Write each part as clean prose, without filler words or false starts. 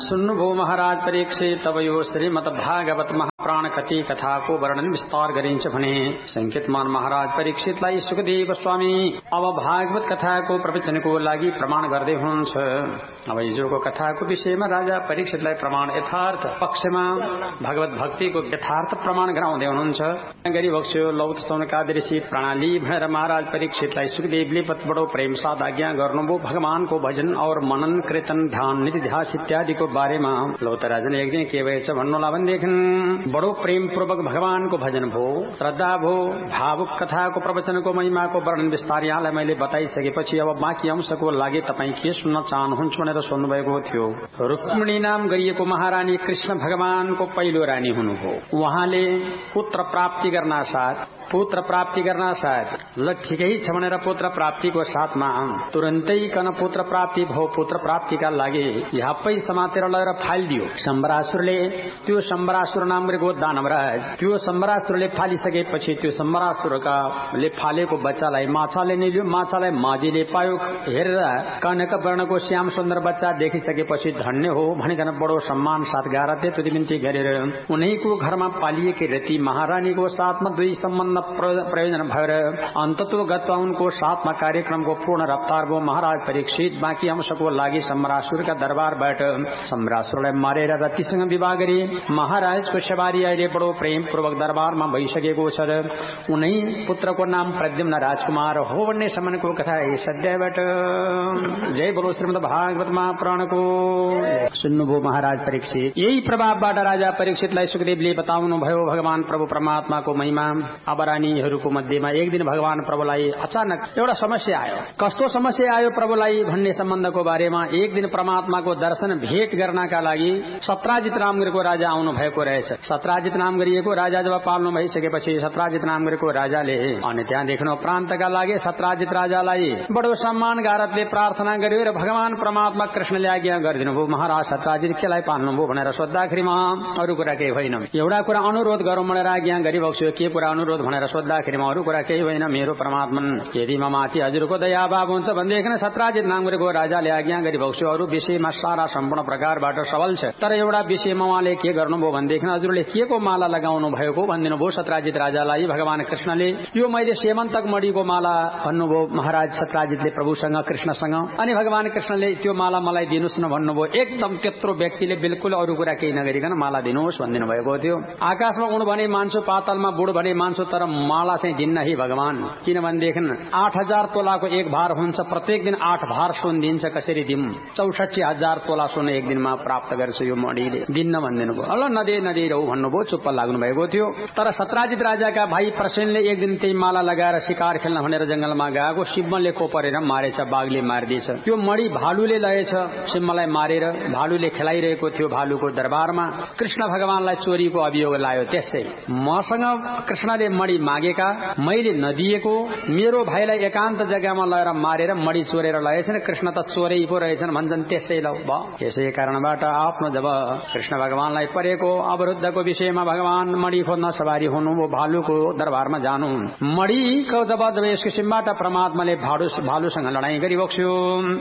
सुन्नुभो महाराज परीक्षित तब यो श्रीमद भागवत महाप्राण कथि कथा को वर्णन विस्तार गरिन्छ भने संकेतमान महाराज परीक्षितलाई सुखदेव स्वामी अब भागवत कथा को प्रवचन को लागि प्रमाण गर्दै हुनुहुन्छ। अब हिजोको कथाको विषयमा राजा परीक्षितलाई प्रमाण यथार्थ पक्षमा भगवत भक्ति को यथार्थ प्रमाण गराउँदै हुनुहुन्छ। गरिबक्स्यो लौत सौनकादृशी प्रणाली भनेर महाराज परीक्षितलाई सुखदेवले बडो प्रेम साथ आज्ञा गर्नुभयो। भगवान को भजन और मनन कीर्तन ध्यान निधिध्यास इत्यादि को बारेमा लौत राजन एक दिन के भएछ भन्नुला भनेदेखि बडो प्रेम पूर्वक भगवान को भजन भो, श्रद्धा भो, भावुक कथा को प्रवचन को महिमा को वर्णन विस्तार यहाँलाई मैले बताइसकेपछि अब बाँकी अंशको लागि तपाईँ के सुन्न चाहनुहुन्छ भनेर सोध्नुभएको थियो। रुक्मिणी नाम गरिएको महारानी कृष्ण भगवान को पहिलो रानी हुनुभयो। उहाँले पुत्र प्राप्ति गर्न साथ ल ठिकै छ भनेर पुत्र प्राप्तिको साथमा तुरन्तै कन पुत्र प्राप्ति भो। पुत्र प्राप्तिका लागि झ्याप्पै समातेर लगेर फालिदियो शम्बरासुरले। त्यो शम्बरासुर नाम गरेको दानवराज, त्यो शम्बरासुरले फालिसकेपछि त्यो शम्बरासुरले फालेको बच्चालाई माछाले नै लियो। माछालाई माझीले पायो। हेरेर कनक वर्णको श्याम सुन्दर बच्चा देखिसकेपछि धन्य हो भनिकन बडो सम्मान साथ गारथे त्यो बिन्ती गरेर उनैको घरमा पालिएकी रति महारानीको साथमा दुई सम्बन्ध प्रयोजन भएर अन्ततोगत उनको साथमा कार्यक्रमको पूर्ण रफ्तार भयो। महाराज परीक्षित बाँकी अंशको लागि शम्बरासुरका दरबारबाट शम्बरासुरलाई मारेर रतिसँग विवाह गरे। महाराजको सवारी अहिले बडो प्रेम पूर्वक दरबारमा भइसकेको छ। उनै पुत्रको नाम प्रद्युम्न राजकुमार हो भन्ने सम्मको कथा यस अध्यायबाट। जय बोलो श्रीमद् भागवत महापुराणको। सुन्नुभयो महाराज परीक्षित। यही प्रभावबाट राजा परीक्षितलाई सुखदेवले बताउनु भयो भगवान प्रभु परमात्माको महिमा। अब रानीहरूको मध्येमा एक दिन भगवान प्रभुलाई अचानक एउटा समस्या आयो। कस्तो समस्या आयो प्रभुलाई भन्ने सम्बन्धको बारेमा एक दिन परमात्माको दर्शन भेट गर्नका लागि सत्राजित नाम गरेको राजा आउनु भएको रहेछ। सत्राजित नाम गरिएको राजा जब पाल्नु भइसकेपछि सत्राजित नाम गरेको राजाले अनि त्यहाँ देख्नु प्रान्तका लागि सत्राजित राजालाई बडो सम्मान गारतले प्रार्थना गर्यो र भगवान परमात्मा कृष्णले आज्ञा गरिदिनु भयो। महाराज सत्राजित केलाई पाल्नुभयो भनेर सोद्धाखेरिमा अरू कुरा केही होइन। एउटा कुरा अनुरोध गरौँ भनेर आज्ञा गरिबक्स्यो। के कुरा अनुरोध भनेर सोद्धाखेरिमा अरू कुरा केही होइन। मेरो परमात्मन यदि माथि हजुरको दया भाव हुन्छ भनेदेखि सत्राजित नाम गरेको राजाले आज्ञा गरिबक्स्यो। अरू विषयमा सारा सम्पूर्ण प्रकारबाट सबल छ, तर एउटा विषयमा उहाँले के गर्नुभयो भनेदेखि हजुरले के को माला लगाउनु भएको भनिदिनु भयो सत्राजित राजालाई भगवान कृष्णले। यो मैले सेमन्तक मणिको माला भन्नुभयो महाराज सत्राजितले प्रभुसँग कृष्णसँग। अनि भगवान कृष्णले त्यो माला मलाई दिनुहोस् न भन्नुभयो। एकदम त्यत्रो व्यक्तिले बिल्कुल अरू कुरा केही नगरिकन माला दिनुहोस् भनिदिनु भएको थियो। आकाशमा उड भने मान्छे, पातालमा बुढ भने मान्छे, तर माला चाहिँ दिन्न है भगवान। किनभनेदेखि 8000 तोलाको एक भार हुन्छ। प्रत्येक दिन 8 भार सुन दिन्छ। कसरी दिउँ? 64,000 तोला सुन एक दिनमा प्राप्त गर्छु यो मणिले। दिन्न भनिदिनु भयो। अल नदे रहु भन्नुभयो। चुप्प लाग्नु भएको थियो। तर सत्राजित राजाका भाइ प्रसेनले एक दिन त्यही माला लगाएर शिकार खेल्न भनेर जंगलमा गएको। सिंहले कोपरेर मारेछ, बाघले मारिदिएछ। त्यो मणि भालुले लगेछ। सिंहलाई मारेर भालुले खेलाइरहेको थियो भालुको दरबारमा। कृष्ण भगवानलाई चोरीको अभियोग लायो। त्यसै मसँग कृष्णले मणि मागेका, मैले नदिएको, मेरो भाइलाई एकान्त जग्गामा लगेर मारेर मणि चोरेर लगेछन्। कृष्ण त चोरै पो रहेछन् भन्छन्। त्यसै ल यसै कारणबाट आफ्नो जब कृष्ण भगवानलाई परेको अवरुद्धको विषयमा भगवान मणि खोज्न सवारी हुनुभयो। भालुको दरबारमा जानु मणिको जब यस किसिमबाट परमात्माले भालुसँग लडाईँ गरिबक्स्यो।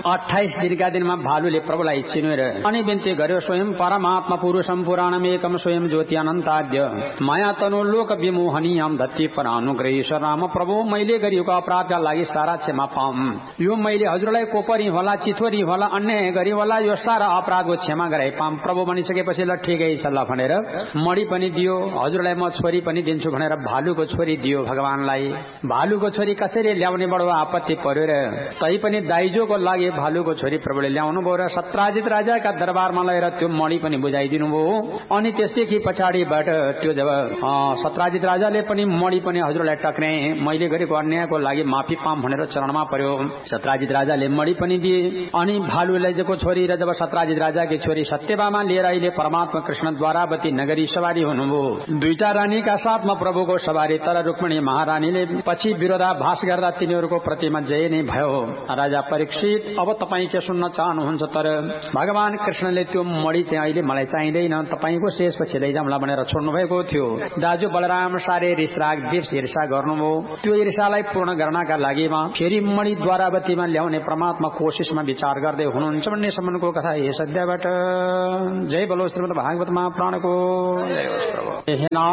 28 दिनका दिनमा भालुले प्रभुलाई चिनेर अनि बिन्ती गर्यो। स्वयं परमात्मा पुरुषम पुराणम एकम स्वयं ज्योति अनन्ताद्य माया तनु लोक विमोहनीयम धत्ती परानुग्रही राम प्रभु मैले गरिएको अपराधका लागि सारा क्षमा पाऊँ। यो मैले हजुरलाई कोपरी होला, चिथोरी होला, अन्याय गरी होला, यो सारा अपराधको क्षमा गराइ पाऊँ प्रभु भनिसकेपछि ल ठिकै छ ल भनेर मणि पनि दियो। हजुरलाई म छोरी पनि दिन्छु भनेर भालुको छोरी दियो भगवानलाई। भालुको छोरी कसरी ल्याउने बडो आपत्ति पर्यो र तै पनि दाइजोको लागि भालुको छोरी प्रभुले ल्याउनु भयो र सत्राजित राजाका दरबारमा लगेर त्यो मणि पनि बुझाइदिनु भयो। अनि त्यसदेखि पछाडिबाट त्यो जब सत्राजित राजाले पनि मणि पनि हजुरलाई टक्रे, मैले गरेको अन्यायको लागि माफी पाऊँ भनेर चरणमा पर्यो। सत्राजित राजाले मणि पनि दिए। अनि भालुलाई जको छोरी र जब सत्राजित राजाकी छोरी सत्यभामा लिएर अहिले परमात्मा कृष्ण द्वारावती नगरी सवारी हुनुभयो। दुईटा रानीका साथमा प्रभुको सवारी। तर रुक्मिणी महारानीले पछि विरोधाभास गर्दा तिनीहरूको प्रतिमा जय नै भयो। राजा परीक्षित अब तपाईँ के सुन्न चाहनुहुन्छ? तर भगवान कृष्णले त्यो मणि चाहिँ अहिले मलाई चाहिँदैन, तपाईँको शेषपछि लैजाउँला भनेर छोड्नु भएको थियो। दाजु बलराम सारे रिस राग देश ईर्षा गर्नुभयो। त्यो ईर्षालाई पूर्ण गर्नका लागिमा फेरि मणि द्वारावतीमा ल्याउने परमात्मा कोशिशमा विचार गर्दै हुनुहुन्छ भन्ने सम्बन्धको कथा यस अध्यायबाट। जय बोलो श्रीमद् भागवत महापुराणको जय होस् प्रभु।